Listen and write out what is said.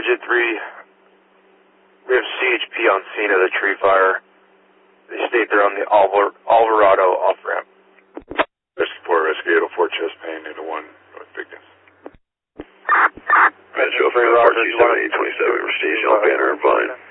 Digit 3, we have CHP on scene of the tree fire. They state they're on the Alvarado off-ramp. Rescue 4, Rescue 804, chest pain, 801, North Bigness. Metro 4, 27827, we're station, all banner, fine.